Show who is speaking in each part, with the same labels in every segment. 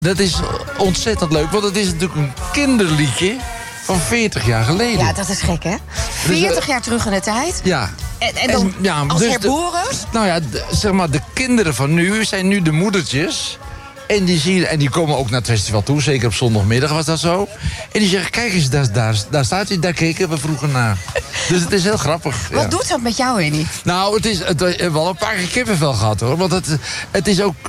Speaker 1: Dat is ontzettend leuk, want het is natuurlijk een kinderliedje van 40 jaar geleden.
Speaker 2: Ja, dat is gek, hè? 40 jaar terug in de tijd.
Speaker 1: Ja.
Speaker 2: En dan als
Speaker 1: dus
Speaker 2: herboren?
Speaker 1: Nou ja, zeg maar, de kinderen van nu zijn nu de moedertjes. En die komen ook naar het festival toe, zeker op zondagmiddag was dat zo. En die zeggen, kijk eens, daar staat hij, daar keken we vroeger naar. Dus het is heel grappig.
Speaker 2: Wat doet dat met jou, Henny?
Speaker 1: Nou, we hebben wel een paar keer kippenvel gehad, hoor. Want het is ook...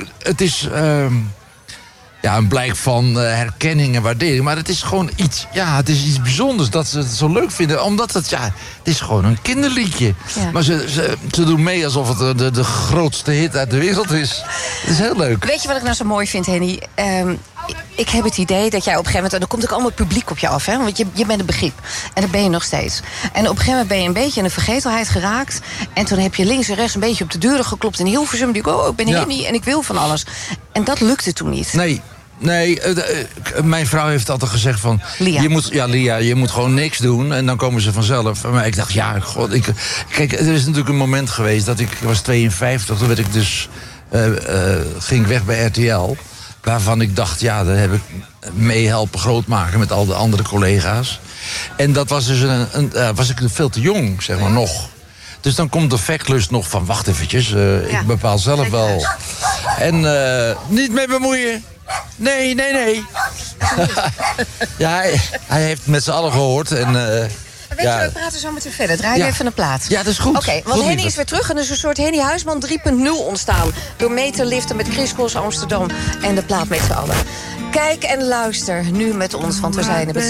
Speaker 1: een blijk van herkenning en waardering. Maar het is gewoon iets, het is iets bijzonders dat ze het zo leuk vinden. Omdat het is gewoon een kinderliedje. Ja. Maar ze doen mee alsof het de grootste hit uit de wereld is. Het is heel leuk.
Speaker 2: Weet je wat ik nou zo mooi vind, Henny? Ik heb het idee dat jij op een gegeven moment... en dan komt ook allemaal publiek op je af, hè? Want je bent een begrip. En dat ben je nog steeds. En op een gegeven moment ben je een beetje in de vergetelheid geraakt. En toen heb je links en rechts een beetje op de deuren geklopt in Hilversum. Ik ben Henny en ik wil van alles. En dat lukte toen niet.
Speaker 1: Nee, mijn vrouw heeft altijd gezegd van... Lia, je moet gewoon niks doen en dan komen ze vanzelf. Maar ik dacht, kijk, er is natuurlijk een moment geweest dat ik was 52. Toen werd ik dus... ging ik weg bij RTL... waarvan ik dacht, daar heb ik mee helpen grootmaken met al de andere collega's. En dat was dus was ik veel te jong, zeg maar, nog. Dus dan komt de vechtlust nog van, wacht eventjes, ik bepaal zelf wel. En niet mee bemoeien. Nee. Hij heeft met z'n allen gehoord en...
Speaker 2: Weet je, we praten zo meteen verder. Draai even een plaat.
Speaker 1: Ja, dat is goed.
Speaker 2: Oké, want Henny is weer terug en er is een soort Henny Huisman 3.0 ontstaan. Door mee te liften met Chris Cross Amsterdam en de plaat met z'n allen. Kijk en luister nu met ons, want we zijn er met